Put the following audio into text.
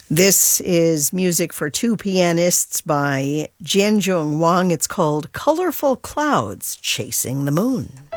This is music for two pianists by Jianjung Wang. It's called Colorful Clouds Chasing the Moon.